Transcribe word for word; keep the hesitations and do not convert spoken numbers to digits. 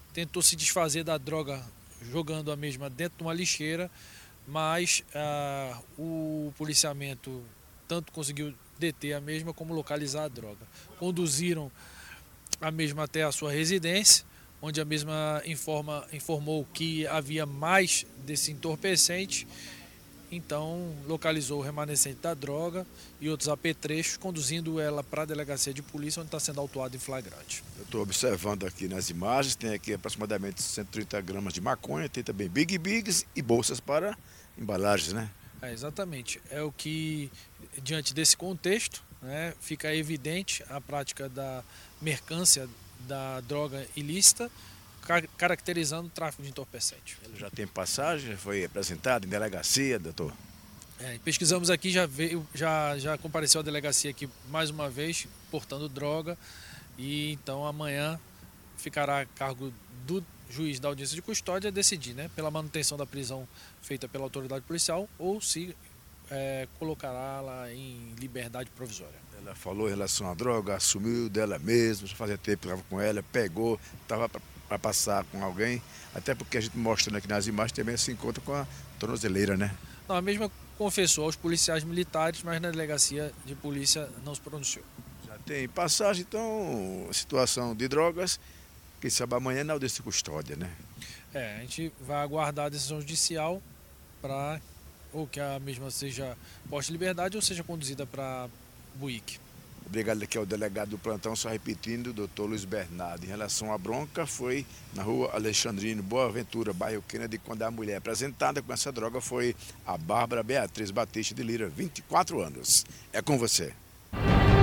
tentou se desfazer da droga jogando a mesma dentro de uma lixeira, mas ah, o policiamento tanto conseguiu deter a mesma como localizar a droga. Conduziram a mesma até a sua residência, onde a mesma informa, informou que havia mais desse entorpecente. Então, localizou o remanescente da droga e outros apetrechos, conduzindo ela para a delegacia de polícia, onde está sendo autuado em flagrante. Eu estou observando aqui nas imagens, tem aqui aproximadamente cento e trinta gramas de maconha, tem também Big Bigs e bolsas para embalagens, né? É, exatamente. É o que, diante desse contexto, né, fica evidente a prática da mercância da droga ilícita, caracterizando o tráfico de entorpecente. Ele já tem passagem, já foi apresentado em delegacia, doutor? É, pesquisamos aqui, já, veio, já, já compareceu à delegacia aqui mais uma vez, portando droga, e então amanhã ficará a cargo do juiz da audiência de custódia decidir, né, pela manutenção da prisão feita pela autoridade policial ou se é, colocará-la em liberdade provisória. Ela falou em relação à droga, assumiu dela mesma, já fazia tempo que estava com ela, pegou, estava para passar com alguém, até porque a gente mostrando aqui nas imagens também se encontra com a tornozeleira, né? Não, a mesma confessou aos policiais militares, mas na delegacia de polícia não se pronunciou. Já tem passagem, então, situação de drogas, quem sabe amanhã na audiência de custódia, né? É, a gente vai aguardar a decisão judicial para ou que a mesma seja posta em liberdade ou seja conduzida para Buíque. Obrigado aqui ao delegado do plantão, só repetindo, doutor Luiz Bernardo. Em relação à bronca, foi na rua Alexandrino Boa Ventura, bairro Kennedy, quando a mulher apresentada com essa droga foi a Bárbara Beatriz Batista de Lira, vinte e quatro anos. É com você.